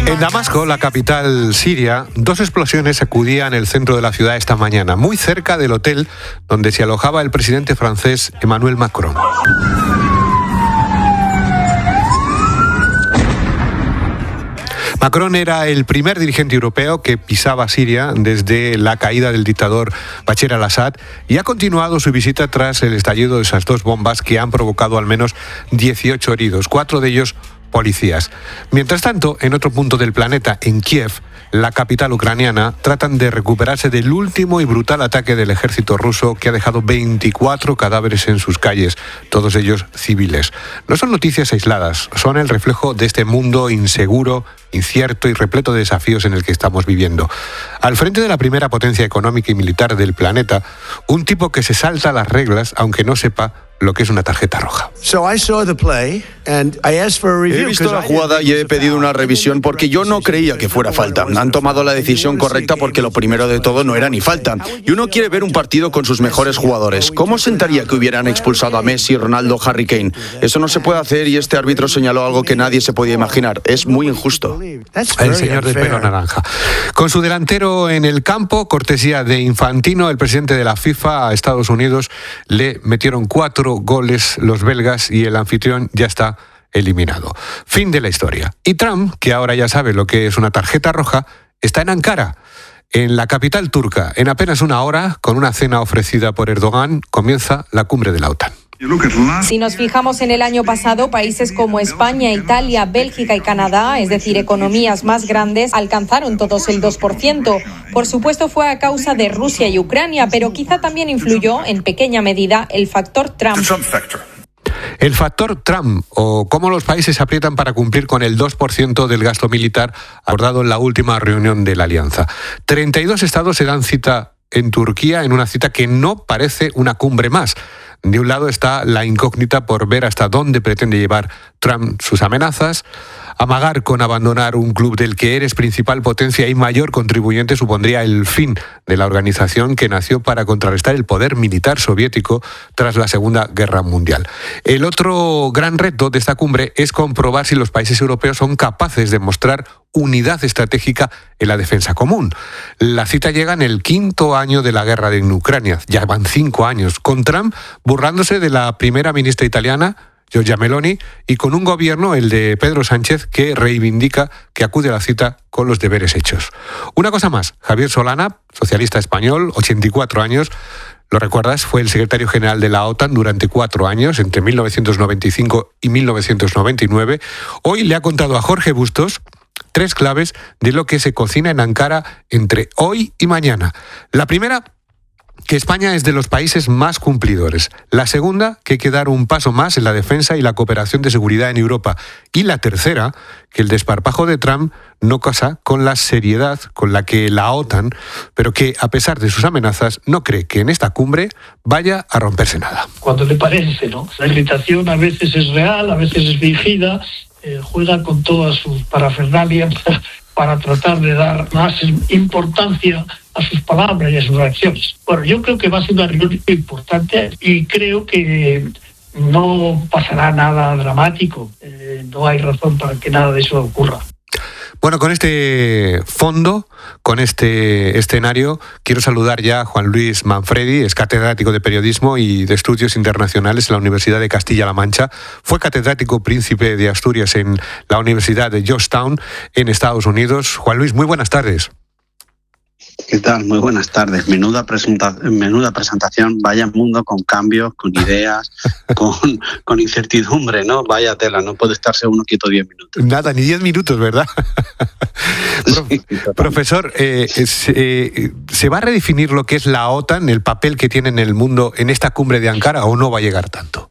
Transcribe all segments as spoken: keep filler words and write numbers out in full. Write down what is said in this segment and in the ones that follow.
En Damasco, la capital siria, dos explosiones sacudían el centro de la ciudad esta mañana, muy cerca del hotel donde se alojaba el presidente francés Emmanuel Macron. Macron era el primer dirigente europeo que pisaba Siria desde la caída del dictador Bashar al-Assad y ha continuado su visita tras el estallido de esas dos bombas que han provocado al menos dieciocho heridos, cuatro de ellos policías. Mientras tanto, en otro punto del planeta, en Kiev, la capital ucraniana, tratan de recuperarse del último y brutal ataque del ejército ruso que ha dejado veinticuatro cadáveres en sus calles, todos ellos civiles. No son noticias aisladas, son el reflejo de este mundo inseguro, incierto y repleto de desafíos en el que estamos viviendo. Al frente de la primera potencia económica y militar del planeta, un tipo que se salta las reglas aunque no sepa lo que es una tarjeta roja. He visto la jugada y he pedido una revisión porque yo no creía que fuera falta. Han tomado la decisión correcta porque lo primero de todo no era ni falta. Y uno quiere ver un partido con sus mejores jugadores. ¿Cómo sentaría que hubieran expulsado a Messi, Ronaldo, Harry Kane? Eso no se puede hacer y este árbitro señaló algo que nadie se podía imaginar. Es muy injusto. El señor de pelo naranja. Con su delantero en el campo, cortesía de Infantino, el presidente de la FIFA, a Estados Unidos le metieron cuatro goles los belgas y el anfitrión ya está eliminado. Fin de la historia. Y Trump, que ahora ya sabe lo que es una tarjeta roja, está en Ankara, en la capital turca. En apenas una hora, con una cena ofrecida por Erdogan, comienza la cumbre de la OTAN. Si nos fijamos en el año pasado, países como España, Italia, Bélgica y Canadá, es decir, economías más grandes, alcanzaron todos el dos por ciento. Por supuesto, fue a causa de Rusia y Ucrania, pero quizá también influyó, en pequeña medida, el factor Trump. El factor Trump, o cómo los países aprietan para cumplir con el dos por ciento del gasto militar acordado en la última reunión de la Alianza. treinta y dos estados se dan cita en Turquía, en una cita que no parece una cumbre más. De un lado está la incógnita por ver hasta dónde pretende llevar Trump sus amenazas. Amagar con abandonar un club del que eres principal potencia y mayor contribuyente supondría el fin de la organización que nació para contrarrestar el poder militar soviético tras la Segunda Guerra Mundial. El otro gran reto de esta cumbre es comprobar si los países europeos son capaces de mostrar unidad estratégica en la defensa común. La cita llega en el quinto año de la guerra en Ucrania, ya van cinco años, con Trump burlándose de la primera ministra italiana, Giorgia Meloni, y con un gobierno, el de Pedro Sánchez, que reivindica que acude a la cita con los deberes hechos. Una cosa más, Javier Solana, socialista español, ochenta y cuatro años, lo recuerdas, fue el secretario general de la OTAN durante cuatro años, entre mil novecientos noventa y cinco y mil novecientos noventa y nueve. Hoy le ha contado a Jorge Bustos tres claves de lo que se cocina en Ankara entre hoy y mañana. La primera, que España es de los países más cumplidores. La segunda, que hay que dar un paso más en la defensa y la cooperación de seguridad en Europa. Y la tercera, que el desparpajo de Trump no casa con la seriedad con la que la OTAN, pero que a pesar de sus amenazas, no cree que en esta cumbre vaya a romperse nada. Cuando le parece, ¿no? La irritación a veces es real, a veces es fingida, eh, juega con todas sus parafernalias para tratar de dar más importancia a sus palabras y a sus reacciones. Bueno, yo creo que va a ser una reunión importante y creo que no pasará nada dramático. Eh, no hay razón para que nada de eso ocurra. Bueno, con este fondo, con este escenario, quiero saludar ya a Juan Luis Manfredi, es catedrático de Periodismo y de Estudios Internacionales en la Universidad de Castilla-La Mancha. Fue catedrático príncipe de Asturias en la Universidad de Georgetown, en Estados Unidos. Juan Luis, muy buenas tardes. ¿Qué tal? Muy buenas tardes. Menuda, presenta- menuda presentación, vaya mundo con cambios, con ideas, con, con incertidumbre, ¿no? Vaya tela, no puede estarse uno quieto diez minutos. Nada, ni diez minutos, ¿verdad? Sí, Profesor, eh, es, eh, ¿se va a redefinir lo que es la OTAN, el papel que tiene en el mundo en esta cumbre de Ankara, o no va a llegar tanto?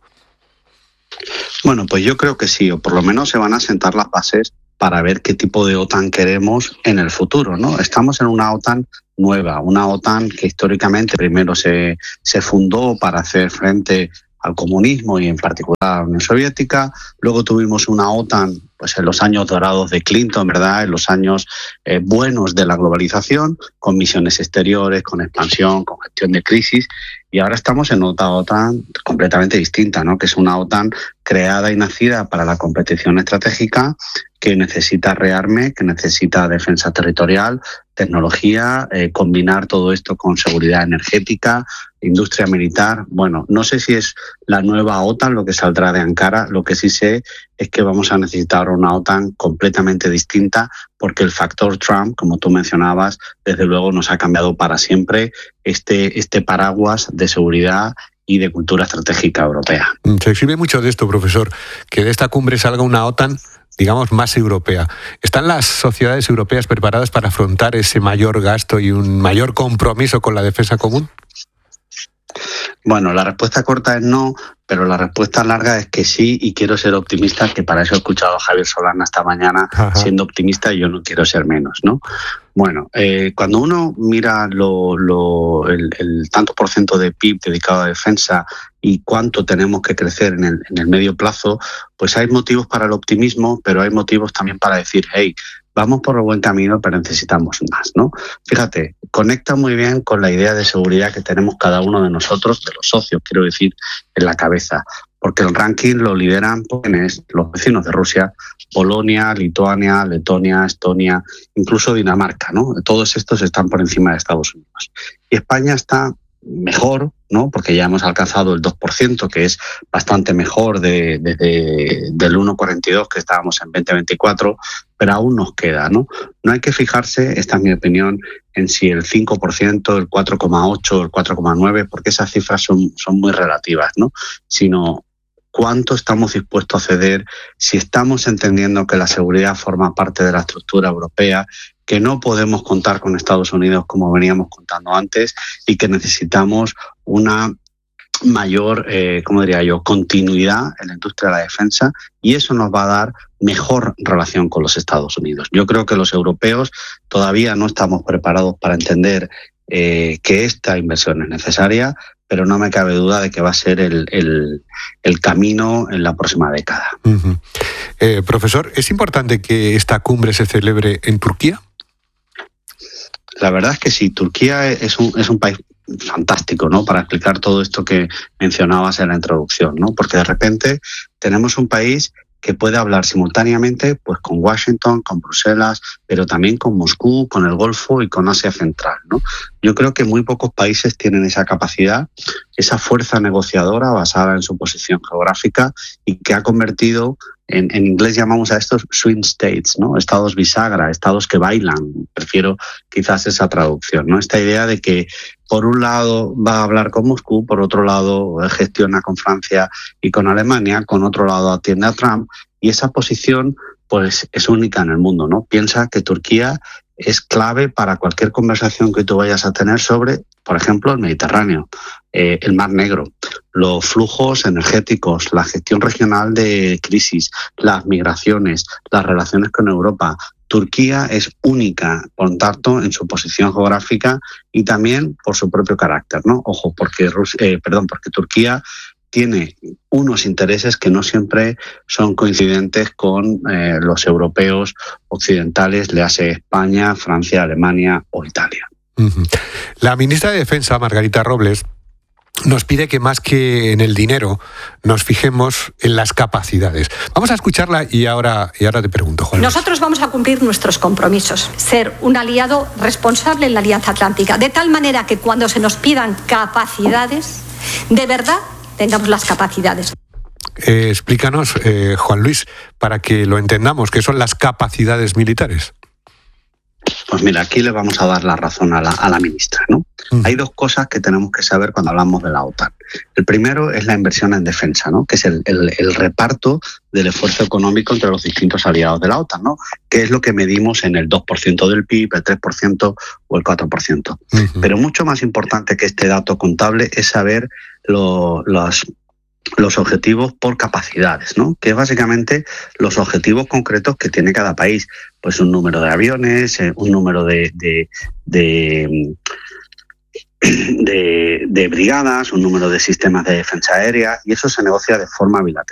Bueno, pues yo creo que sí, o por lo menos se van a sentar las bases para ver qué tipo de OTAN queremos en el futuro, ¿no? Estamos en una OTAN nueva, una OTAN que históricamente primero se, se fundó para hacer frente al comunismo y en particular a la Unión Soviética. Luego tuvimos una OTAN pues en los años dorados de Clinton, ¿verdad? En los años eh, buenos de la globalización, con misiones exteriores, con expansión, con gestión de crisis. Y ahora estamos en otra OTAN completamente distinta, ¿no? Que es una OTAN creada y nacida para la competición estratégica, que necesita rearme, que necesita defensa territorial, tecnología, eh, combinar todo esto con seguridad energética, industria militar. Bueno, no sé si es la nueva OTAN lo que saldrá de Ankara, lo que sí sé es que vamos a necesitar una OTAN completamente distinta, porque el factor Trump, como tú mencionabas, desde luego nos ha cambiado para siempre este, este paraguas de seguridad y de cultura estratégica europea. Se escribe mucho de esto, profesor, que de esta cumbre salga una OTAN, digamos, más europea. ¿Están las sociedades europeas preparadas para afrontar ese mayor gasto y un mayor compromiso con la defensa común? Bueno, la respuesta corta es no, pero la respuesta larga es que sí, y quiero ser optimista, que para eso he escuchado a Javier Solana esta mañana. Ajá. Siendo optimista, y yo no quiero ser menos, ¿no? Bueno, eh, cuando uno mira lo, lo, el, el tanto por ciento de P I B dedicado a defensa y cuánto tenemos que crecer en el, en el medio plazo, pues hay motivos para el optimismo, pero hay motivos también para decir, hey, vamos por el buen camino, pero necesitamos más, ¿no? Fíjate, conecta muy bien con la idea de seguridad que tenemos cada uno de nosotros, de los socios, quiero decir, en la cabeza, porque el ranking lo lideran pues, los vecinos de Rusia, Polonia, Lituania, Letonia, Estonia, incluso Dinamarca, ¿no? Todos estos están por encima de Estados Unidos. Y España está mejor, ¿no? Porque ya hemos alcanzado el dos por ciento, que es bastante mejor de, de, de, del uno coma cuarenta y dos que estábamos en veinte veinticuatro, pero aún nos queda, ¿no? No hay que fijarse, esta es mi opinión, en si el cinco por ciento, el cuatro coma ocho por ciento, el cuatro coma nueve por ciento, porque esas cifras son, son muy relativas, ¿no? Sino cuánto estamos dispuestos a ceder, si estamos entendiendo que la seguridad forma parte de la estructura europea, que no podemos contar con Estados Unidos como veníamos contando antes y que necesitamos una mayor, eh, ¿cómo diría yo?, continuidad en la industria de la defensa, y eso nos va a dar mejor relación con los Estados Unidos. Yo creo que los europeos todavía no estamos preparados para entender eh, que esta inversión es necesaria, pero no me cabe duda de que va a ser el, el, el camino en la próxima década. Uh-huh. Eh, profesor, ¿es importante que esta cumbre se celebre en Turquía? La verdad es que sí, Turquía es un, es un país fantástico, ¿no? Para explicar todo esto que mencionabas en la introducción, ¿no? Porque de repente tenemos un país que puede hablar simultáneamente pues con Washington, con Bruselas, pero también con Moscú, con el Golfo y con Asia Central, ¿no? Yo creo que muy pocos países tienen esa capacidad, esa fuerza negociadora basada en su posición geográfica y que ha convertido, en, en inglés llamamos a estos swing states, ¿no? Estados bisagra, estados que bailan. Prefiero quizás esa traducción, ¿no? Esta idea de que por un lado va a hablar con Moscú, por otro lado gestiona con Francia y con Alemania, con otro lado atiende a Trump, y esa posición pues es única en el mundo, ¿no? Piensa que Turquía es clave para cualquier conversación que tú vayas a tener sobre, por ejemplo, el Mediterráneo, eh, el Mar Negro, los flujos energéticos, la gestión regional de crisis, las migraciones, las relaciones con Europa. Turquía es única, por tanto, en su posición geográfica y también por su propio carácter, ¿no? Ojo, porque Rusia, eh, perdón, porque Turquía tiene unos intereses que no siempre son coincidentes con eh, los europeos occidentales, le hace España, Francia, Alemania o Italia. Uh-huh. La ministra de Defensa, Margarita Robles, nos pide que más que en el dinero nos fijemos en las capacidades. Vamos a escucharla y ahora, y ahora te pregunto, Juan. Nosotros vamos a cumplir nuestros compromisos, ser un aliado responsable en la Alianza Atlántica, de tal manera que cuando se nos pidan capacidades, de verdad tengamos las capacidades. Eh, explícanos, eh, Juan Luis, para que lo entendamos, ¿qué son las capacidades militares? Pues mira, aquí le vamos a dar la razón a la, a la ministra, ¿no? Mm. Hay dos cosas que tenemos que saber cuando hablamos de la OTAN. El primero es la inversión en defensa, ¿no? Que es el, el, el reparto del esfuerzo económico entre los distintos aliados de la OTAN, ¿no? Que es lo que medimos en el dos por ciento del P I B, el tres por ciento o el cuatro por ciento. Uh-huh. Pero mucho más importante que este dato contable es saber lo, los... los objetivos por capacidades, ¿no? Que es básicamente los objetivos concretos que tiene cada país. Pues un número de aviones, un número de, de, de, de, de brigadas, un número de sistemas de defensa aérea, y eso se negocia de forma bilateral.